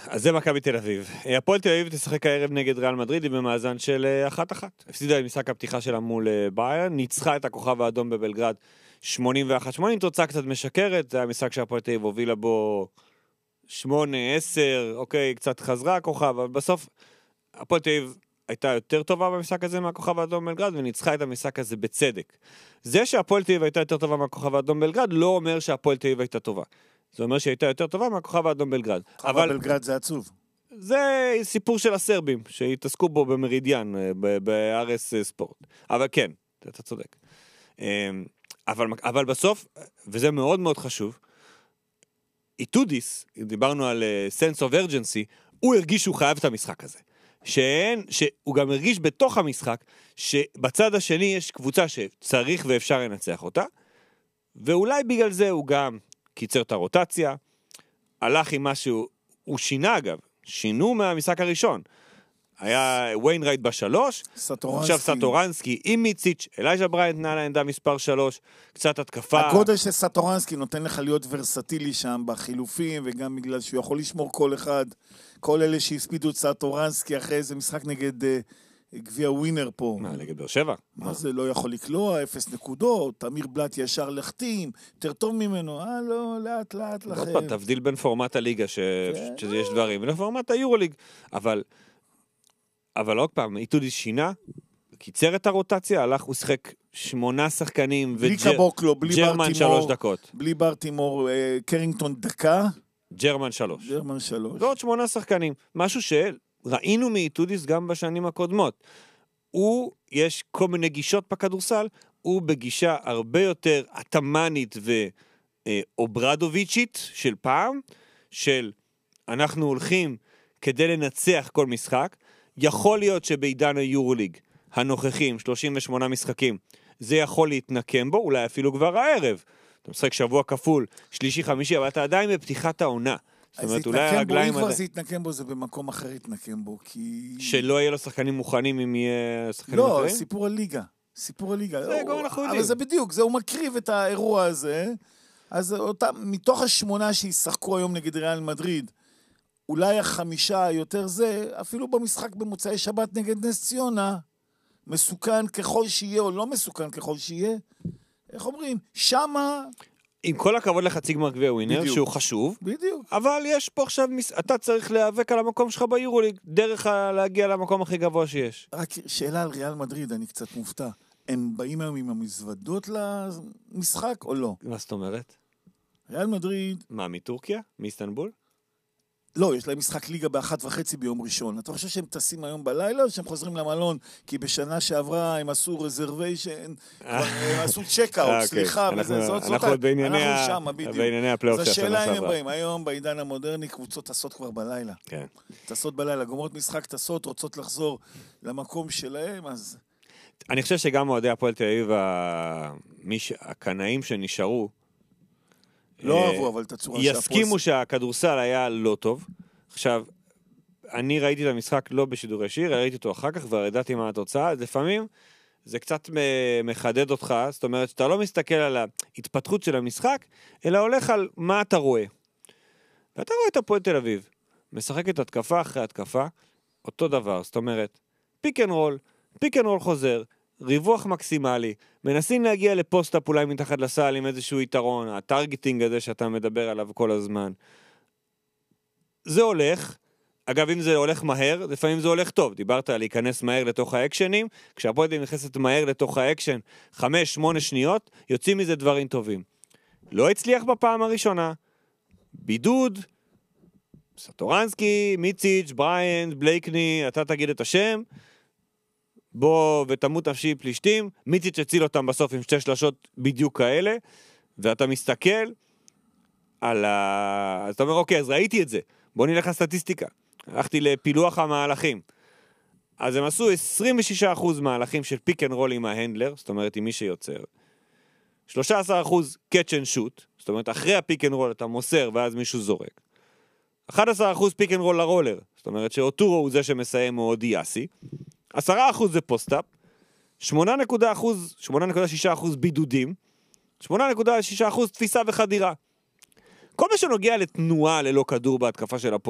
אז זה מכבי תל אביב. הפועל תל אביב תשחק הערב נגד ריאל מדריד במאזן של 1-1. הפסידה את משחק הפתיחה שלה מול ביירן, ניצחה את הכוכב האדום בבלגרד 81-80, תוצאה קצת משקרת, זה היה משחק שהפועל תל אביב הובילה בו 8-10, אוקיי, קצת חזרה הכוכב, אבל בסוף הפועל תל אביב הייתה יותר טובה במשחק הזה מהכוכב האדום בבלגרד, וניצחה את המשחק הזה בצדק. זה שהפועל תל אביב הייתה יותר טובה מהכוכב האדום בבלגרד, לא אומר שהפועל תל אביב הייתה טובה. זה אומר שהיא הייתה יותר טובה מהכוכב האדום בלגרד. אבל בלגרד זה עצוב. זה סיפור של הסרבים, שהתעסקו בו במרידיאן, בארס ספורט. אבל כן, אתה צודק. אבל בסוף, וזה מאוד מאוד חשוב, איתודיס, דיברנו על sense of urgency, הוא הרגיש שהוא חייב את המשחק הזה. שהוא גם הרגיש בתוך המשחק, שבצד השני יש קבוצה שצריך ואפשר לנצח אותה, ואולי בגלל זה הוא גם קיצר את הרוטציה, הלך עם משהו, הוא שינה אגב, שינו מהמשחק הראשון. היה ויינרייט בשלוש, עכשיו סטורנסקי עם מיציץ', אלייג'ה בריינט נע לעמדה מספר 3, קצת התקפה. הגודל של סטורנסקי נותן לך להיות ורסטילי שם בחילופים, וגם בגלל שהוא יכול לשמור כל אחד, כל אלה שהספידו את סטורנסקי אחרי איזה משחק נגד גביע ווינר פה. מה, נגד באר שבע? מה זה לא יכול לקלוע, 0 נקודות, תמיר בלט ישר לחתים, יותר טוב ממנו, לא, לאט לאט לכם. עוד פעם, תבדיל בין פורמט הליגה שיש דברים, ולפורמט היורוליג, אבל עוד פעם, איתודיס שינה, קיצר את הרוטציה, הלך הוא שחק 8 שחקנים, וג'רמן 3 דקות. בלי ברטימור, קרינגטון דקה. ג'רמן 3. ועוד 8 שחקנים. משהו שראינו מאיתודיס גם בשנים הקודמות. יש כל מיני גישות בכדורסל, הוא בגישה הרבה יותר אטמנית ואוברדוביצ'ית של פעם, של אנחנו הולכים כדי לנצח כל משחק, יכול להיות שבעידן היורוליג הנוכחים, 38 משחקים, זה יכול להתנקם בו, אולי אפילו כבר הערב. אתה משחק שבוע כפול, שלישי, חמישי, אבל אתה עדיין בפתיחת העונה. זאת אומרת, אולי הרגליים... אם כבר זה יתנקם בו, זה במקום אחר יתנקם בו, כי... שלא יהיה לו שחקנים מוכנים אם יהיה שחקנים אחרים? לא, סיפור הליגה. זה גם אנחנו יודעים. אבל זה בדיוק, הוא מקריב את האירוע הזה, אז מתוך 8 שישחקו היום נגד ריאל מדריד, אולי 5 יותר זה, אפילו במשחק במוצאי שבת נגד נס ציונה, מסוכן ככל שיהיה או לא מסוכן ככל שיהיה, איך אומרים? שמה... עם כל הכבוד לחצי גמר גביע ווינר, שהוא חשוב, בדיוק. אבל יש פה עכשיו, אתה צריך להיאבק על המקום שלך ביורוליג, דרך להגיע למקום הכי גבוה שיש. רק שאלה על ריאל מדריד, אני קצת מופתע. הם באים היום עם המזוודות למשחק או לא? מה זאת אומרת? ריאל מדריד... מה, מטורקיה? מאיסטנבול? לא, יש להם משחק ליגה ב1:30 ביום ראשון. אתה חושב שהם טסים היום בלילה או שהם חוזרים למלון? כי בשנה שעברה הם עשו רזרוויישן, הם עשו צ'קאוט, סליחה, אנחנו בענייני הפלייאוף של השנה שעברה. היום בעידן המודרני קבוצות טסות כבר בלילה. טסות בלילה, גומרות משחק, טסות, רוצות לחזור למקום שלהם, אז... אני חושב שגם אוהדי הפועל תל אביב, הקנאים שנשארו, לא אהבו, אבל את הצורה יסכימו שהכדורסל היה לא טוב. עכשיו, אני ראיתי את המשחק לא בשידור ישיר, ראיתי אותו אחר כך וידעתי מה התוצאה, אז לפעמים זה קצת מחדד אותך, זאת אומרת שאתה לא מסתכל על ההתפתחות של המשחק, אלא הולך על מה אתה רואה. ואתה רואה את הפועל תל אביב, משחקת התקפה אחרי התקפה, אותו דבר, זאת אומרת, פיק אנד רול חוזר, ריווח מקסימלי, מנסים להגיע לפוסט-אפ אולי מתחת לסל עם איזשהו יתרון, הטרגטינג הזה שאתה מדבר עליו כל הזמן. זה הולך, אגב אם זה הולך מהר, לפעמים זה הולך טוב, דיברת על להיכנס מהר לתוך האקשנים, כשהפועל תל אביב נכנסת מהר לתוך האקשן, 5-8 שניות, יוצאים מזה דברים טובים. לא הצליח בפעם הראשונה, בידוד, סטורנסקי, מיציץ', בריינט, בלייקני, אתה תגיד את השם, בוא ותמות נפשי פלישתים, מיציץ' הציל אותם בסוף עם 2 שלשות בדיוק כאלה, ואתה מסתכל על אז אתה אומר, אוקיי, אז ראיתי את זה, בוא נלך לסטטיסטיקה, הלכתי לפילוח המהלכים, אז הם עשו 26% מהלכים של פיק אנד רול עם ההנדלר, זאת אומרת עם מי שיוצר, 13% קאץ' אנד שוט, זאת אומרת אחרי הפיק אנד רול אתה מוסר ואז מישהו זורק, 11% פיק אנד רול לרולר, זאת אומרת שאוטורו הוא זה שמסיים או דיאסי, 10% זה פוסט-אפ, 8.6% בידודים, 8.6% תפיסה וחדירה. כל מה שנוגע לתנועה ללא כדור בהתקפה של הפועל,